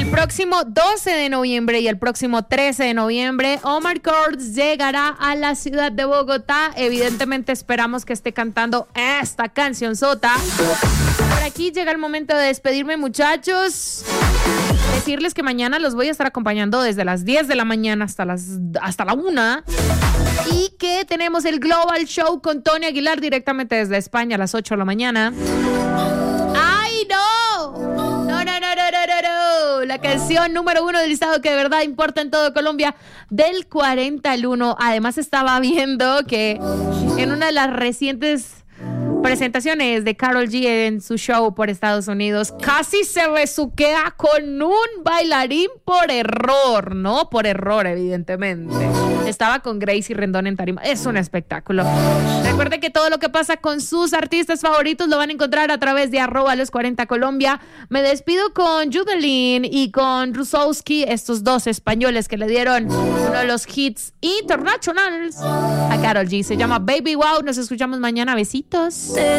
El próximo 12 de noviembre y el próximo 13 de noviembre, Omar Courtz llegará a la ciudad de Bogotá. Evidentemente esperamos que esté cantando esta cancionzota. Por aquí llega el momento de despedirme, muchachos. Decirles que mañana los voy a estar acompañando desde las 10 de la mañana hasta la 1. Y que tenemos el Global Show con Tony Aguilar directamente desde España a las 8 de la mañana. ¡Ay, no! No. La canción número 1 del listado que de verdad importa en todo Colombia, del 40 al 1. Además estaba viendo que en una de las recientes presentaciones de Karol G en su show por Estados Unidos, casi se besuquea con un bailarín por error, ¿no? Por error, evidentemente. Estaba con Gracie Rendón en tarima. Es un espectáculo. Recuerden que todo lo que pasa con sus artistas favoritos lo van a encontrar a través de @los40colombia. Me despido con Judelin y con Rusowski, estos dos españoles que le dieron uno de los hits internacionales a Karol G. Se llama Baby Wow. Nos escuchamos mañana. Besitos.